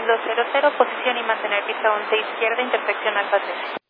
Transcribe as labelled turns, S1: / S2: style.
S1: 200, posición y mantener pista 11 izquierda, intersección Alfa 3.